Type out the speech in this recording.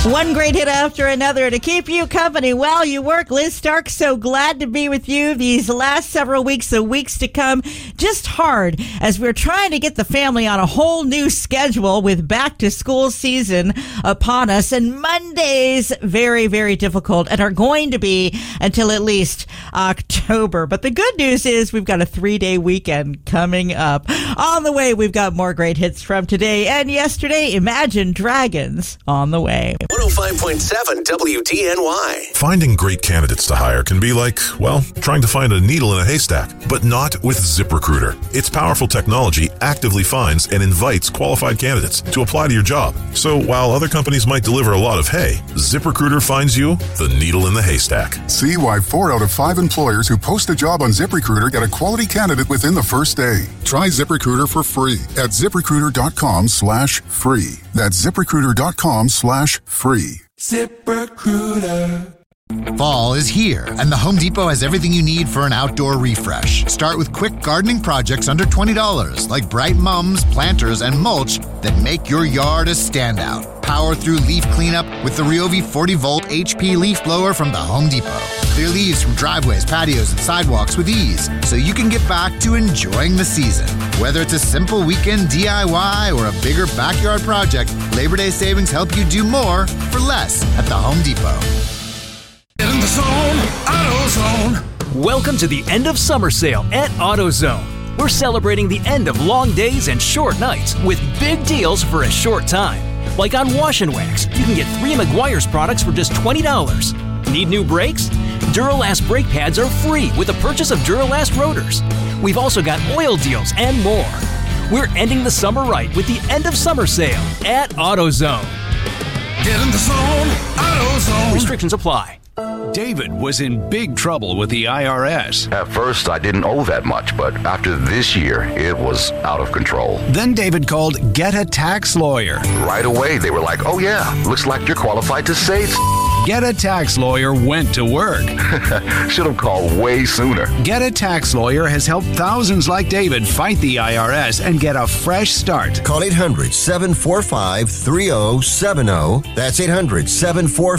One great hit after another to keep you company while you work. Liz Stark, so glad to be with you these last several weeks, the weeks to come. Just hard as we're trying to get the family on a whole new schedule with back to school season upon us. And Mondays, very, very difficult and are going to be until at least October. But the good news is we've got a 3-day weekend coming up. On the way, we've got more great hits from today and yesterday. Imagine Dragons on the way. 105.7 WDNY. Finding great candidates to hire can be like, well, trying to find a needle in a haystack, but not with ZipRecruiter. Its powerful technology actively finds and invites qualified candidates to apply to your job. So while other companies might deliver a lot of hay, ZipRecruiter finds you the needle in the haystack. See why 4 out of 5 employers who post a job on ZipRecruiter get a quality candidate within the first day. Try ZipRecruiter for free at ZipRecruiter.com/free. That's ZipRecruiter.com/free. ZipRecruiter. Fall is here, and the Home Depot has everything you need for an outdoor refresh. Start with quick gardening projects under $20, like bright mums, planters, and mulch that make your yard a standout. Power through leaf cleanup with the Ryobi 40-volt HP leaf blower from the Home Depot. Clear leaves from driveways, patios, and sidewalks with ease, so you can get back to enjoying the season. Whether it's a simple weekend DIY or a bigger backyard project, Labor Day savings help you do more for less at the Home Depot. Get in the zone, AutoZone. Welcome to the end of summer sale at AutoZone. We're celebrating the end of long days and short nights with big deals for a short time. Like on Wash and Wax, you can get 3 Meguiar's products for just $20. Need new brakes? Duralast brake pads are free with the purchase of Duralast rotors. We've also got oil deals and more. We're ending the summer right with the end of summer sale at AutoZone. Get in the zone, AutoZone. Restrictions apply. David was in big trouble with the IRS. At first, I didn't owe that much, but after this year, it was out of control. Then David called Get a Tax Lawyer. Right away, they were like, oh yeah, looks like you're qualified to save. Get a Tax Lawyer went to work. Should have called way sooner. Get a Tax Lawyer has helped thousands like David fight the IRS and get a fresh start. Call 800-745-3070. That's 800-745